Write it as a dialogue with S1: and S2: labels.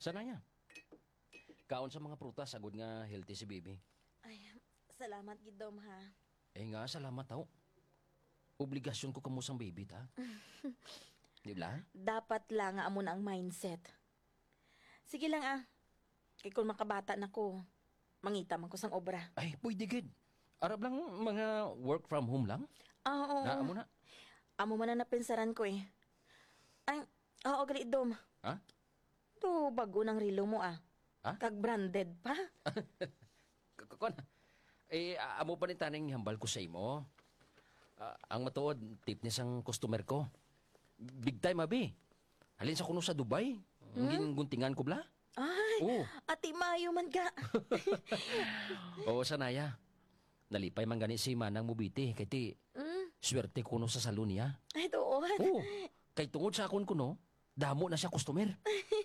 S1: Sanaya. Kaon sa mga prutas, agad nga healthy si baby.
S2: Ay, salamat gid Dom ha.
S1: Eh nga, salamat tao. Obligasyon ko kamusang baby, ta. Di ba?
S2: Dapat lang nga amo na ang mindset. Sige lang Kay kung makabata na ko, mangita man ko sang obra.
S1: Ay, pwede gid. Arab lang mga work from home lang.
S2: Oo.
S1: Na, amo na.
S2: Amo man na napinsaran ko eh. Ay, oo, gali Dom.
S1: Ha?
S2: To bago ng relo mo
S1: Ha?
S2: Kag branded pa.
S1: Kakon. Eh, amo pa ni taning hambal ko sa imo. Ang matuod, tip ni sang customer ko. Big time, abi. Halin sa kuno sa Dubai. Ang guntingan ko bla.
S2: Ay,
S1: Oo.
S2: ati mayo man ka.
S1: Oo, Sanaya. Nalipay man gani si Manang Mubiti. Kay ti, swerte kuno sa salon niya.
S2: Ay, doon.
S1: Oo. Kay tungod sa akon kuno, damo na siya customer.